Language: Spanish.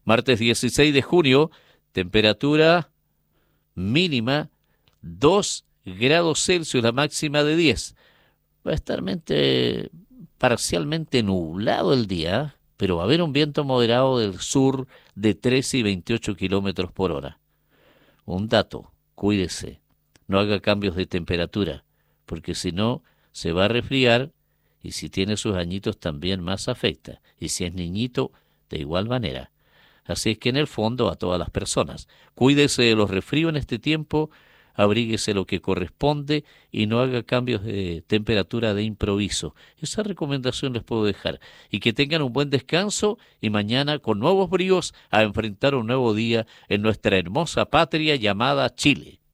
Martes 16 de junio, temperatura mínima 2 grados Celsius, la máxima de 10. Va a estar parcialmente nublado el día, pero va a haber un viento moderado del sur de 13 y 28 kilómetros por hora. Un dato, cuídese, no haga cambios de temperatura, porque si no, se va a resfriar y si tiene sus añitos también más afecta, y si es niñito, de igual manera. Así es que en el fondo a todas las personas, cuídese de los resfríos en este tiempo, abríguese lo que corresponde y no haga cambios de temperatura de improviso. Esa recomendación les puedo dejar. Y que tengan un buen descanso y mañana con nuevos bríos a enfrentar un nuevo día en nuestra hermosa patria llamada Chile.